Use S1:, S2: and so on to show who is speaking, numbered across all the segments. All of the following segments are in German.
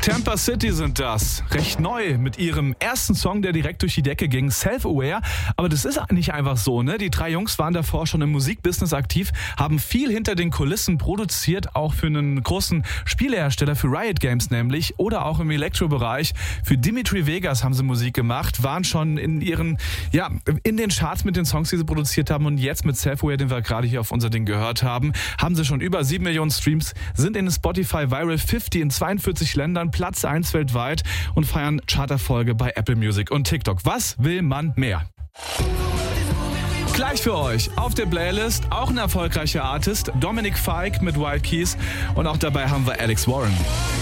S1: Tampa City sind das. Recht neu mit ihrem ersten Song, der direkt durch die Decke ging, Self-Aware. Aber das ist nicht einfach so, ne? Die drei Jungs waren davor schon im Musikbusiness aktiv, haben viel hinter den Kulissen produziert, auch für einen großen Spielehersteller, für Riot Games nämlich, oder auch im Elektro-Bereich. Für Dimitri Vegas haben sie Musik gemacht, waren schon in den Charts mit den Songs, die sie produziert haben, und jetzt mit Self-Aware, den wir gerade hier auf unser Ding gehört haben, haben sie schon über 7 Millionen Streams, sind in den Spotify Viral 50 in 42 Ländern, Platz 1 weltweit und feiern Charterfolge bei Apple Music und TikTok. Was will man mehr? Gleich für euch auf der Playlist auch ein erfolgreicher Artist, Dominic Fike mit Wild Keys, und auch dabei haben wir Alex Warren.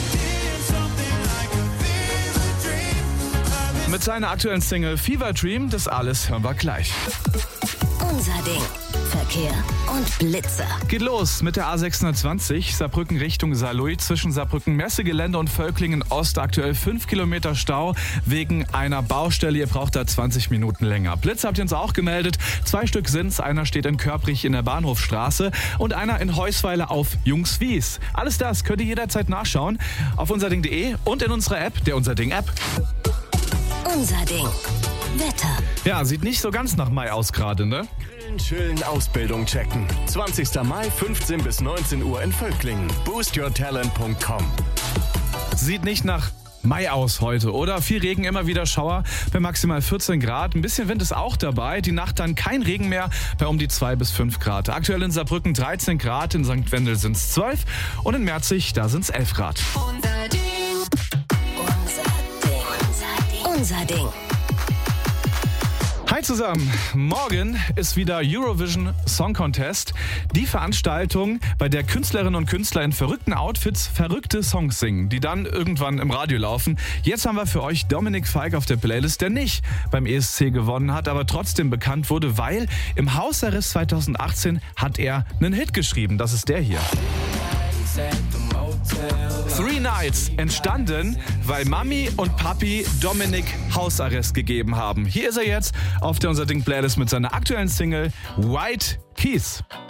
S1: Mit seiner aktuellen Single Fever Dream, das alles hören wir gleich.
S2: Unser Ding. Verkehr und Blitzer.
S1: Geht los mit der A620, Saarbrücken Richtung Saarlouis, zwischen Saarbrücken Messegelände und Völklingen Ost. Aktuell 5 Kilometer Stau wegen einer Baustelle. Ihr braucht da 20 Minuten länger. Blitzer habt ihr uns auch gemeldet. 2 Stück sind's. Einer steht in Körbrich in der Bahnhofstraße und einer in Heusweiler auf Jungswies. Alles das könnt ihr jederzeit nachschauen auf unserding.de und in unserer App, der Unser Ding App.
S2: Unser Ding. Wetter.
S1: Ja, sieht nicht so ganz nach Mai aus gerade, ne?
S3: Chillen, Ausbildung checken. 20. Mai, 15 bis 19 Uhr in Völklingen. boostyourtalent.com.
S1: Sieht nicht nach Mai aus heute, oder? Viel Regen, immer wieder Schauer bei maximal 14 Grad. Ein bisschen Wind ist auch dabei. Die Nacht dann kein Regen mehr bei um die 2 bis 5 Grad. Aktuell in Saarbrücken 13 Grad, in St. Wendel sind es 12 und in Merzig, da sind es 11 Grad.
S2: Unser Ding. Unser Ding. Unser Ding.
S1: Hi zusammen, morgen ist wieder Eurovision Song Contest. Die Veranstaltung, bei der Künstlerinnen und Künstler in verrückten Outfits verrückte Songs singen, die dann irgendwann im Radio laufen. Jetzt haben wir für euch Dominic Fike auf der Playlist, der nicht beim ESC gewonnen hat, aber trotzdem bekannt wurde, weil im Hausarrest 2018 hat er einen Hit geschrieben. Das ist der hier. 3 Nights, entstanden, weil Mami und Papi Dominic Hausarrest gegeben haben. Hier ist er jetzt auf der Unser Ding Playlist mit seiner aktuellen Single White Keys.